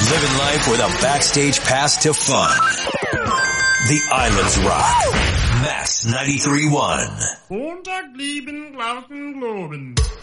Living life with a backstage pass to fun. The Islands Rock. Max 93.1. Montag lieben, glauben, globen.